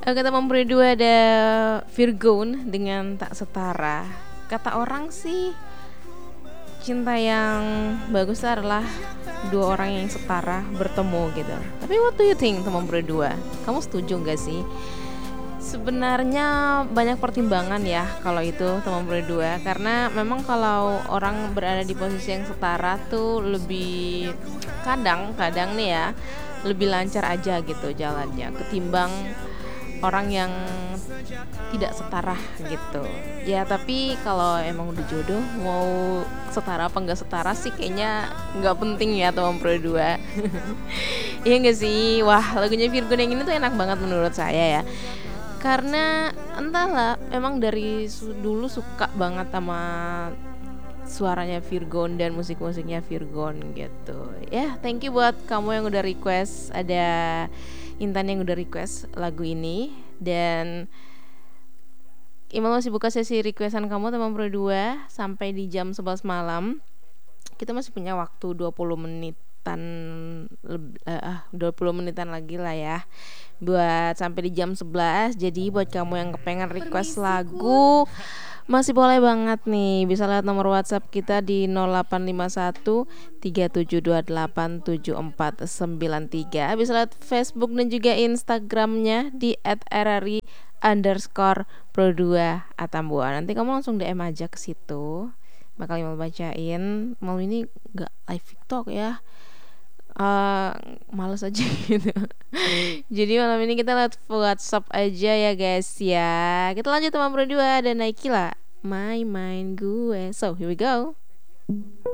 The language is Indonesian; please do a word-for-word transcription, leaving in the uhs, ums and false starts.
Eh, Kata Memperi dua ada Virgon dengan tak setara. Kata orang sih cinta yang bagus adalah dua orang yang setara bertemu gitu. Tapi what do you think teman berdua? Kamu setuju gak sih? Sebenarnya banyak pertimbangan ya kalau itu teman berdua, karena memang kalau orang berada di posisi yang setara tuh lebih kadang-kadang nih ya lebih lancar aja gitu jalannya ketimbang orang yang tidak setara gitu. Ya tapi kalau emang udah jodoh mau setara apa nggak setara sih kayaknya nggak penting ya teman berdua. Iya nggak sih? Wah, lagunya Virgun yang ini tuh enak banget menurut saya ya. Karena entahlah, emang dari su- dulu suka banget sama suaranya Virgon dan musik-musiknya Virgon gitu. Ya, thank you buat kamu yang udah request. Ada Intan yang udah request lagu ini. Dan Imal masih buka sesi requestan kamu teman berdua sampai di jam sebelas malam. Kita masih punya waktu dua puluh menitan leb- eh, ah, dua puluh menitan lagi lah ya buat sampai di jam sebelas. Jadi buat kamu yang kepengen request lagu masih boleh banget nih. Bisa lihat nomor WhatsApp kita di nol delapan lima satu tiga tujuh dua delapan tujuh empat sembilan tiga. Bisa lihat Facebook dan juga Instagramnya di at r r i underscore pro dua Atambua. Nanti kamu langsung D M aja ke situ. Bakal mau bacain. Mau ini gak live TikTok ya. Uh, males aja gitu. Jadi malam ini kita lihat WhatsApp aja ya guys ya. Kita lanjut teman berdua dan Naikila My Mind Gue. So here we go.